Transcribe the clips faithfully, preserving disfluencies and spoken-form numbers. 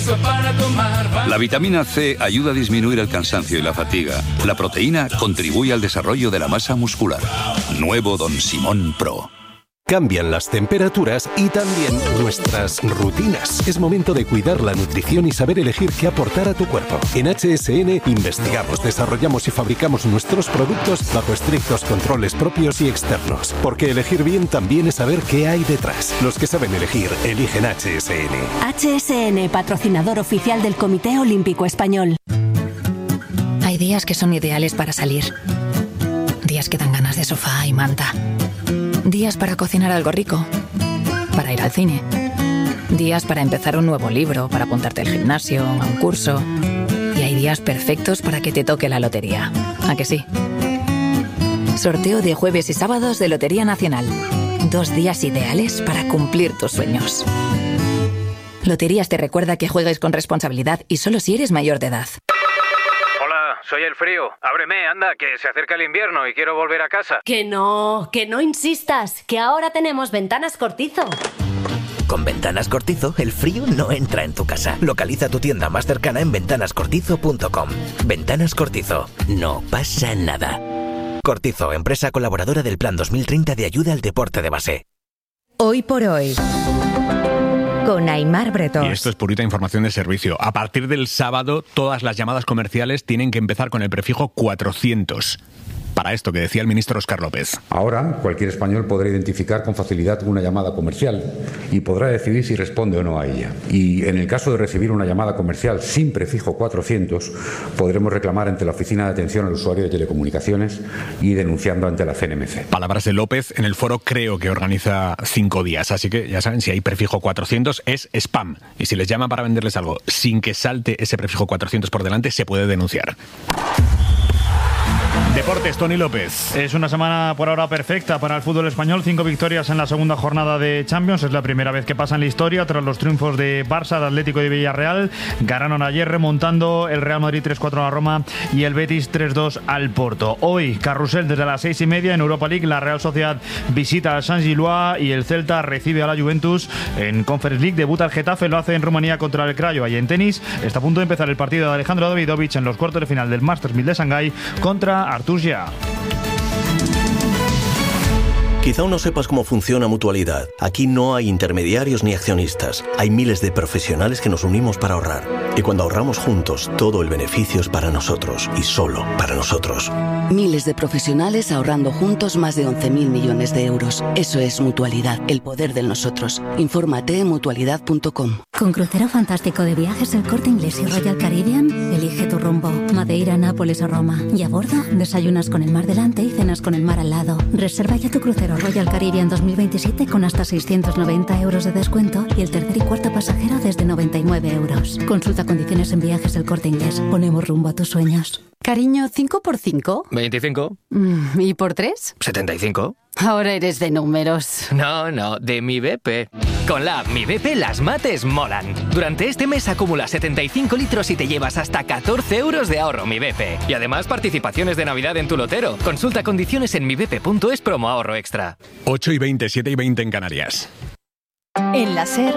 La vitamina C ayuda a disminuir el cansancio y la fatiga. La proteína contribuye al desarrollo de la masa muscular. Nuevo Don Simón Pro. Cambian las temperaturas y también nuestras rutinas. Es momento de cuidar la nutrición y saber elegir qué aportar a tu cuerpo. En H S N investigamos, desarrollamos y fabricamos nuestros productos bajo estrictos controles propios y externos. Porque elegir bien también es saber qué hay detrás. Los que saben elegir, eligen H S N. H S N, patrocinador oficial del Comité Olímpico Español. Hay días que son ideales para salir. Días que dan ganas de sofá y manta. Días para cocinar algo rico, para ir al cine. Días para empezar un nuevo libro, para apuntarte al gimnasio, a un curso. Y hay días perfectos para que te toque la lotería. ¿A que sí? Sorteo de jueves y sábados de Lotería Nacional. Dos días ideales para cumplir tus sueños. Loterías te recuerda que juegues con responsabilidad y solo si eres mayor de edad. Soy el frío. Ábreme, anda, que se acerca el invierno y quiero volver a casa. Que no, que no insistas, que ahora tenemos Ventanas Cortizo. Con Ventanas Cortizo, el frío no entra en tu casa. Localiza tu tienda más cercana en ventanas cortizo punto com. Ventanas Cortizo. No pasa nada. Cortizo, empresa colaboradora del Plan dos mil treinta de ayuda al deporte de base. Hoy por hoy, con Aimar Bretós. Y esto es purita información de servicio. A partir del sábado, todas las llamadas comerciales tienen que empezar con el prefijo cuatrocientos. Para esto que decía el ministro Óscar López. Ahora, cualquier español podrá identificar con facilidad una llamada comercial y podrá decidir si responde o no a ella. Y en el caso de recibir una llamada comercial sin prefijo cuatrocientos, podremos reclamar ante la Oficina de Atención al Usuario de Telecomunicaciones y denunciando ante la C N M C. Palabras de López en el foro Creo, que organiza cinco días. Así que ya saben, si hay prefijo cuatrocientos es spam. Y si les llaman para venderles algo sin que salte ese prefijo cuatrocientos por delante, se puede denunciar. Deportes, Tony López. Es una semana por ahora perfecta para el fútbol español. Cinco victorias en la segunda jornada de Champions. Es la primera vez que pasa en la historia tras los triunfos de Barça, de Atlético y de Villarreal. Ganaron ayer remontando el Real Madrid tres cuatro a la Roma y el Betis tres dos al Porto. Hoy, carrusel desde las seis y media en Europa League. La Real Sociedad visita al San Gillois y el Celta recibe a la Juventus. En Conference League debuta el Getafe, lo hace en Rumanía contra el Craiova. Y en tenis está a punto de empezar el partido de Alejandro Davidovich en los cuartos de final del Masters mil de Shanghái contra Artur Gia. Quizá aún no sepas cómo funciona Mutualidad. Aquí no hay intermediarios ni accionistas. Hay miles de profesionales que nos unimos para ahorrar. Y cuando ahorramos juntos, todo el beneficio es para nosotros y solo para nosotros. Miles de profesionales ahorrando juntos más de once mil millones de euros. Eso es Mutualidad, el poder del nosotros. Infórmate en mutualidad punto com. Con crucero fantástico de viajes El Corte Inglés y Royal Caribbean, elige tu rumbo. Madeira, Nápoles o Roma. Y a bordo, desayunas con el mar delante y cenas con el mar al lado. Reserva ya tu crucero Royal Caribbean dos mil veintisiete con hasta seiscientos noventa euros de descuento y el tercer y cuarto pasajero desde noventa y nueve euros. Consulta condiciones en Viajes El Corte Inglés. Ponemos rumbo a tus sueños. Cariño, ¿cinco por cinco? veinticinco. ¿Y por tres? setenta y cinco. Ahora eres de números. No, no, de Mi B P. Con la app Mi B P las mates molan. Durante este mes acumula setenta y cinco litros y te llevas hasta catorce euros de ahorro Mi B P. Y además participaciones de Navidad en tu lotero. Consulta condiciones en mi b p punto es promo ahorro extra. ocho y veinte, siete y veinte en Canarias. En la SER,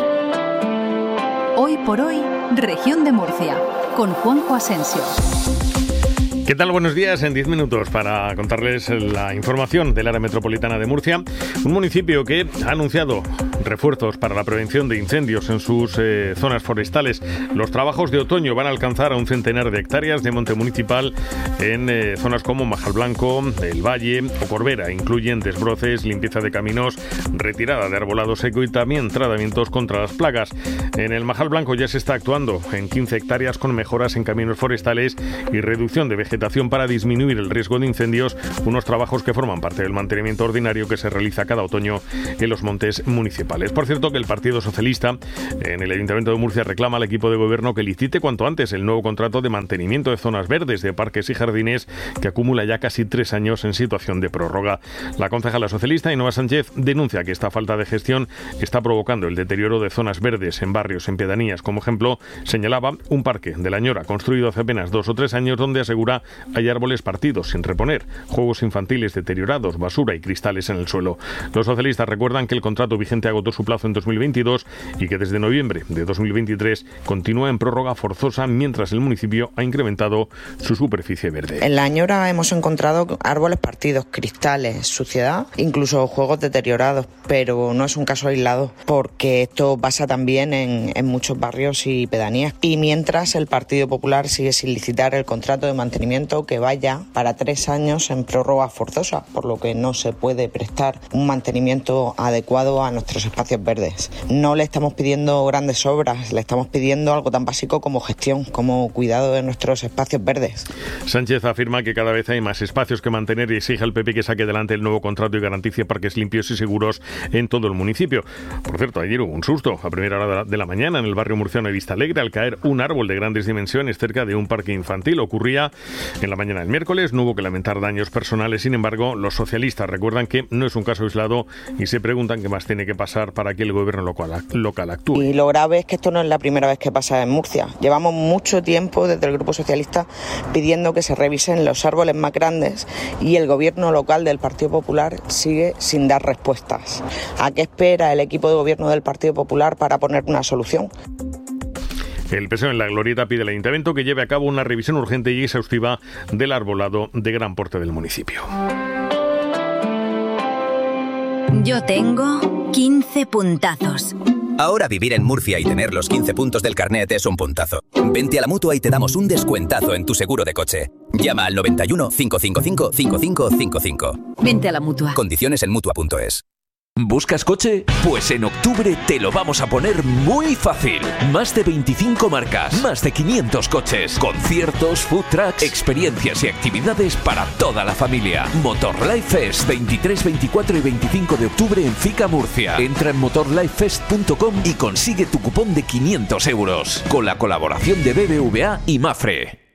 hoy por hoy, Región de Murcia, con Juanjo Asensio. ¿Qué tal? Buenos días. En diez minutos para contarles la información del área metropolitana de Murcia. Un municipio que ha anunciado refuerzos para la prevención de incendios en sus eh, zonas forestales. Los trabajos de otoño van a alcanzar a un centenar de hectáreas de monte municipal en eh, zonas como Majal-Blanco, El Valle o Corbera. Incluyen desbroces, limpieza de caminos, retirada de arbolado seco y también tratamientos contra las plagas. En el Majal-Blanco ya se está actuando en quince hectáreas con mejoras en caminos forestales y reducción de vegetación para disminuir el riesgo de incendios, unos trabajos que forman parte del mantenimiento ordinario que se realiza cada otoño en los montes municipales. Por cierto, que el Partido Socialista en el Ayuntamiento de Murcia reclama al equipo de gobierno que licite cuanto antes el nuevo contrato de mantenimiento de zonas verdes, de parques y jardines, que acumula ya casi tres años en situación de prórroga. La concejala socialista Ainhoa Sánchez denuncia que esta falta de gestión está provocando el deterioro de zonas verdes en barrios, en pedanías. Como ejemplo, señalaba un parque de La Ñora construido hace apenas dos o tres años donde asegura hay árboles partidos sin reponer, juegos infantiles deteriorados, basura y cristales en el suelo. Los socialistas recuerdan que el contrato vigente agotó su plazo en dos mil veintidós y que desde noviembre de dos mil veintitrés continúa en prórroga forzosa mientras el municipio ha incrementado su superficie verde. En la Añora hemos encontrado árboles partidos, cristales, suciedad, incluso juegos deteriorados, pero no es un caso aislado porque esto pasa también en, en muchos barrios y pedanías. Y mientras el Partido Popular sigue sin licitar el contrato de mantenimiento que vaya para tres años en prórroga forzosa, por lo que no se puede prestar un mantenimiento adecuado a nuestros espacios verdes. No le estamos pidiendo grandes obras, le estamos pidiendo algo tan básico como gestión, como cuidado de nuestros espacios verdes. Sánchez afirma que cada vez hay más espacios que mantener y exige al P P que saque adelante el nuevo contrato y garantice parques limpios y seguros en todo el municipio. Por cierto, ayer hubo un susto a primera hora de la mañana en el barrio murciano de Vistalegre al caer un árbol de grandes dimensiones cerca de un parque infantil. Ocurría en la mañana del miércoles, no hubo que lamentar daños personales. Sin embargo, los socialistas recuerdan que no es un caso aislado y se preguntan qué más tiene que pasar para que el gobierno local, local actúe. Y lo grave es que esto no es la primera vez que pasa en Murcia. Llevamos mucho tiempo desde el Grupo Socialista pidiendo que se revisen los árboles más grandes y el gobierno local del Partido Popular sigue sin dar respuestas. ¿A qué espera el equipo de gobierno del Partido Popular para poner una solución? El P S O E en La Glorieta pide al Ayuntamiento que lleve a cabo una revisión urgente y exhaustiva del arbolado de gran porte del municipio. Yo tengo quince puntazos. Ahora vivir en Murcia y tener los quince puntos del carnet es un puntazo. Vente a la Mutua y te damos un descuentazo en tu seguro de coche. Llama al noventa y uno, cinco cinco cinco, cinco cinco cinco cinco. Vente a la Mutua. Condiciones en mutua punto es. ¿Buscas coche? Pues en octubre te lo vamos a poner muy fácil. Más de veinticinco marcas, más de quinientos coches, conciertos, food trucks, experiencias y actividades para toda la familia. Motorlife Fest, veintitrés, veinticuatro y veinticinco de octubre en Fica Murcia. Entra en motorlife fest punto com y consigue tu cupón de quinientos euros. Con la colaboración de B B V A y Mafre.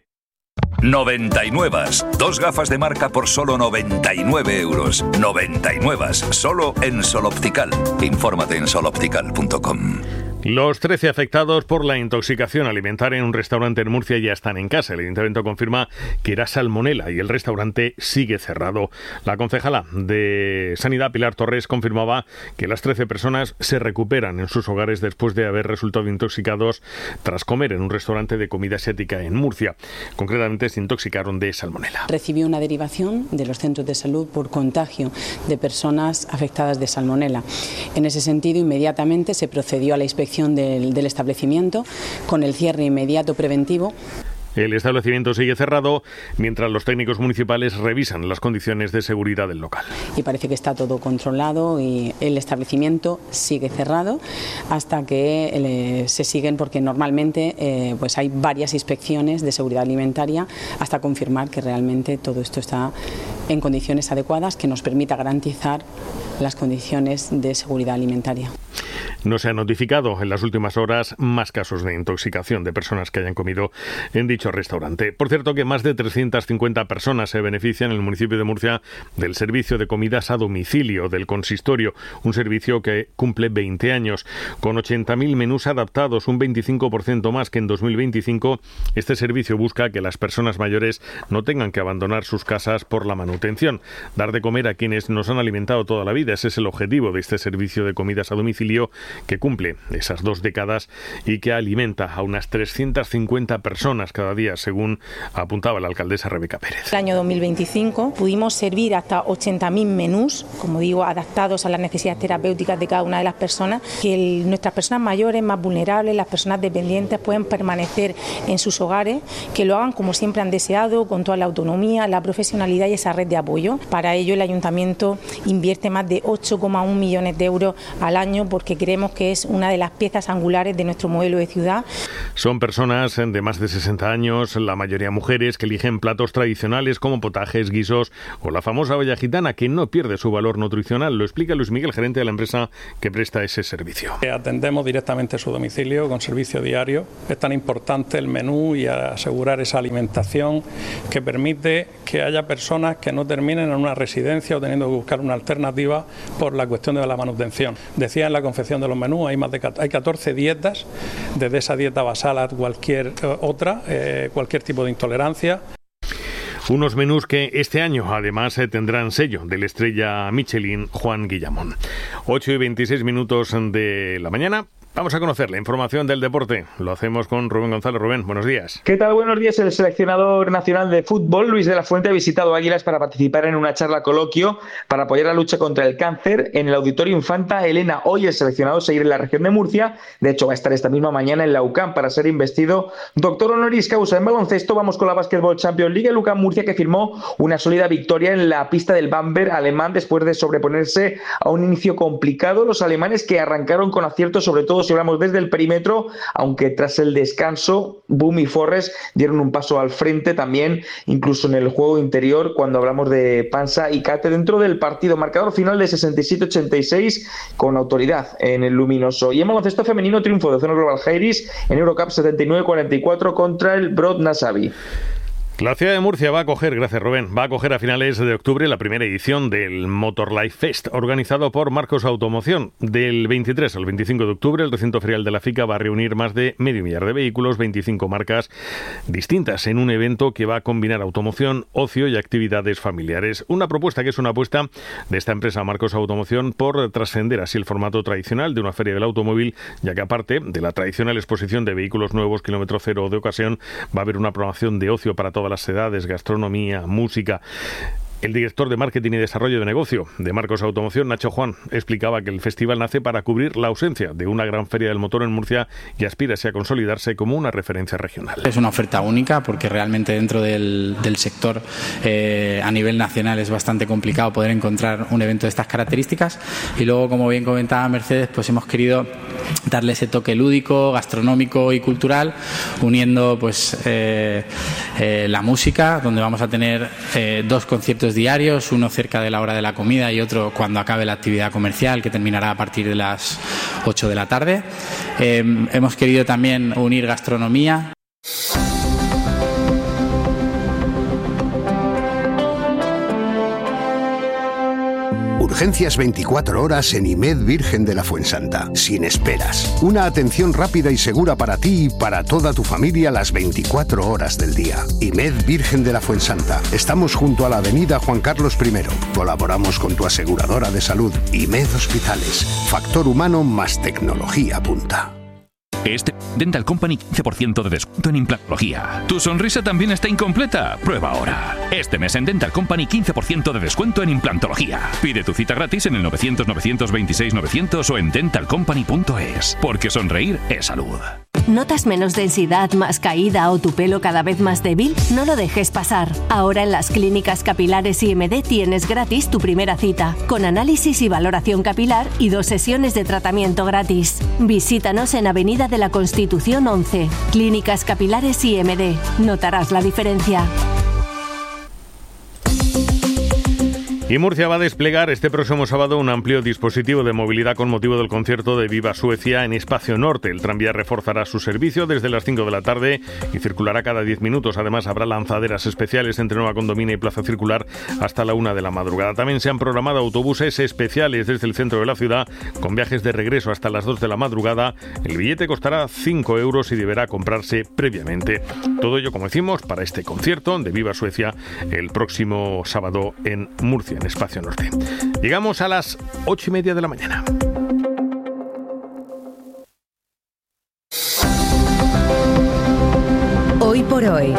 noventa y nueve. Dos gafas de marca por solo noventa y nueve euros. noventa y nueve. Solo en Sol Optical. Infórmate en sol optical punto com. Los trece afectados por la intoxicación alimentaria en un restaurante en Murcia ya están en casa. El Ayuntamiento confirma que era salmonela y el restaurante sigue cerrado. La concejala de Sanidad, Pilar Torres, confirmaba que las trece personas se recuperan en sus hogares después de haber resultado intoxicados tras comer en un restaurante de comida asiática en Murcia. Concretamente se intoxicaron de salmonela. Recibió una derivación de los centros de salud por contagio de personas afectadas de salmonela. En ese sentido, inmediatamente se procedió a la inspección Del, del establecimiento con el cierre inmediato preventivo. El establecimiento sigue cerrado mientras los técnicos municipales revisan las condiciones de seguridad del local. Y parece que está todo controlado y el establecimiento sigue cerrado hasta que eh, se siguen, porque normalmente eh, pues hay varias inspecciones de seguridad alimentaria hasta confirmar que realmente todo esto está en condiciones adecuadas que nos permita garantizar las condiciones de seguridad alimentaria. No se han notificado en las últimas horas más casos de intoxicación de personas que hayan comido en dicho restaurante. Por cierto, que más de trescientas cincuenta personas se benefician en el municipio de Murcia del servicio de comidas a domicilio del consistorio, un servicio que cumple veinte años. Con ochenta mil menús adaptados, un veinticinco por ciento más que en dos mil veinticinco, este servicio busca que las personas mayores no tengan que abandonar sus casas por la manutención. Dar de comer a quienes nos han alimentado toda la vida, ese es el objetivo de este servicio de comidas a domicilio, que cumple esas dos décadas y que alimenta a unas trescientas cincuenta personas cada día, según apuntaba la alcaldesa Rebeca Pérez. El año dos mil veinticinco pudimos servir hasta ochenta mil menús, como digo, adaptados a las necesidades terapéuticas de cada una de las personas, que el, nuestras personas mayores más vulnerables, las personas dependientes, pueden permanecer en sus hogares, que lo hagan como siempre han deseado, con toda la autonomía, la profesionalidad y esa red de apoyo. Para ello el Ayuntamiento invierte más de ocho coma uno millones de euros al año, porque creemos que es una de las piezas angulares de nuestro modelo de ciudad. Son personas de más de sesenta años, la mayoría mujeres, que eligen platos tradicionales como potajes, guisos o la famosa olla gitana, que no pierde su valor nutricional. Lo explica Luis Miguel, gerente de la empresa que presta ese servicio. Atendemos directamente a su domicilio con servicio diario. Es tan importante el menú y asegurar esa alimentación que permite que haya personas que no terminen en una residencia o teniendo que buscar una alternativa por la cuestión de la manutención. Decía en la confección de los menús, hay más de hay catorce dietas, desde esa dieta basal a cualquier otra, eh, cualquier tipo de intolerancia. Unos menús que este año además tendrán sello de la estrella Michelin Juan Guillamón. ocho y veintiséis minutos de la mañana. Vamos a conocer la información del deporte. Lo hacemos con Rubén González. Rubén, buenos días. ¿Qué tal? Buenos días. El seleccionador nacional de fútbol, Luis de la Fuente, ha visitado Águilas para participar en una charla coloquio para apoyar la lucha contra el cáncer en el Auditorio Infanta Elena. Hoy el seleccionado seguirá en la región de Murcia. De hecho, va a estar esta misma mañana en la U C A M para ser investido doctor honoris causa en baloncesto. Vamos con la Basketball Champions League. El U C A M Murcia, que firmó una sólida victoria en la pista del Bamberg alemán después de sobreponerse a un inicio complicado. Los alemanes, que arrancaron con acierto, sobre todo si hablamos desde el perímetro, aunque tras el descanso Boom y Forrest dieron un paso al frente también, incluso en el juego interior, cuando hablamos de Pansa y Kate dentro del partido. Marcador final de sesenta y siete a ochenta y seis con autoridad en el luminoso. Y en baloncesto femenino, triunfo de Zona Global Jairis en Eurocup setenta y nueve a cuarenta y cuatro contra el Brod Nasavi. La ciudad de Murcia va a acoger, gracias Rubén, va a acoger a finales de octubre la primera edición del Motor Life Fest, organizado por Marcos Automoción. Del veintitrés al veinticinco de octubre, el recinto ferial de la FICA va a reunir más de medio millar de vehículos, veinticinco marcas distintas, en un evento que va a combinar automoción, ocio y actividades familiares. Una propuesta que es una apuesta de esta empresa Marcos Automoción por trascender así el formato tradicional de una feria del automóvil, ya que aparte de la tradicional exposición de vehículos nuevos, kilómetro cero o de ocasión, va a haber una programación de ocio para todas las edades, gastronomía, música. El director de Marketing y Desarrollo de Negocio de Marcos Automoción, Nacho Juan, explicaba que el festival nace para cubrir la ausencia de una gran feria del motor en Murcia y aspira así a consolidarse como una referencia regional. Es una oferta única porque realmente dentro del, del sector eh, a nivel nacional es bastante complicado poder encontrar un evento de estas características, y luego, como bien comentaba Mercedes, pues hemos querido darle ese toque lúdico, gastronómico y cultural, uniendo pues eh, eh, la música, donde vamos a tener eh, dos conciertos diarios, uno cerca de la hora de la comida y otro cuando acabe la actividad comercial, que terminará a partir de las ocho de la tarde. Eh, hemos querido también unir gastronomía. Urgencias veinticuatro horas en IMED Virgen de la Fuensanta. Sin esperas. Una atención rápida y segura para ti y para toda tu familia las veinticuatro horas del día. IMED Virgen de la Fuensanta. Estamos junto a la avenida Juan Carlos primero. Colaboramos con tu aseguradora de salud. IMED Hospitales. Factor humano más tecnología punta. Este Dental Company quince por ciento de descuento en implantología. ¿Tu sonrisa también está incompleta? Prueba ahora. Este mes en Dental Company quince por ciento de descuento en implantología. Pide tu cita gratis en el novecientos, novecientos veintiséis, novecientos o en dental company punto es. Porque sonreír es salud. ¿Notas menos densidad, más caída o tu pelo cada vez más débil? No lo dejes pasar. Ahora en las clínicas capilares I M D tienes gratis tu primera cita, con análisis y valoración capilar y dos sesiones de tratamiento gratis. Visítanos en Avenida de la Constitución once. Clínicas Capilares I M D. Notarás la diferencia. Y Murcia va a desplegar este próximo sábado un amplio dispositivo de movilidad con motivo del concierto de Viva Suecia en Espacio Norte. El tranvía reforzará su servicio desde las cinco de la tarde y circulará cada diez minutos. Además, habrá lanzaderas especiales entre Nueva Condomina y Plaza Circular hasta la una de la madrugada. También se han programado autobuses especiales desde el centro de la ciudad con viajes de regreso hasta las dos de la madrugada. El billete costará cinco euros y deberá comprarse previamente. Todo ello, como decimos, para este concierto de Viva Suecia el próximo sábado en Murcia, en Espacio Norte. Llegamos a las ocho y media de la mañana. Hoy por hoy,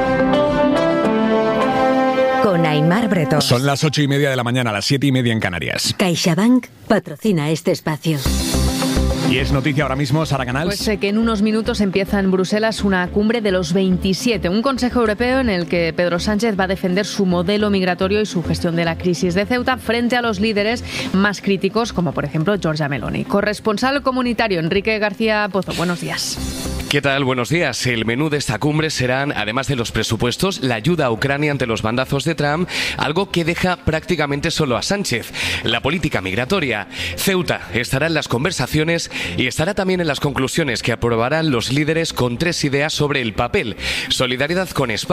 con Aimar Bretón. Son las ocho y media de la mañana, las siete y media en Canarias. CaixaBank patrocina este espacio. Y es noticia ahora mismo, Sara Canals. Pues eh, que en unos minutos empieza en Bruselas una cumbre de los veintisiete, un Consejo Europeo en el que Pedro Sánchez va a defender su modelo migratorio y su gestión de la crisis de Ceuta frente a los líderes más críticos, como por ejemplo Giorgia Meloni. Corresponsal comunitario Enrique García Pozo, buenos días. ¿Qué tal? Buenos días. El menú de esta cumbre serán, además de los presupuestos, la ayuda a Ucrania ante los bandazos de Trump, algo que deja prácticamente solo a Sánchez, la política migratoria. Ceuta estará en las conversaciones y estará también en las conclusiones que aprobarán los líderes con tres ideas sobre el papel. Solidaridad con España.